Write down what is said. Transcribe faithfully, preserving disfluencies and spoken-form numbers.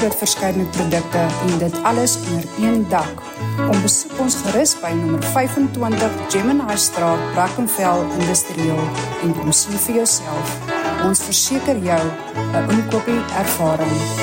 groot verskeidenheid produkte en dit alles onder een dak. Kom besoek ons gerus by nommer vyfentwintig Gemini Straat, Brackenfell Industrieel en kom sien vir jouself. Ons verseker jou 'n inkoopie ervaring.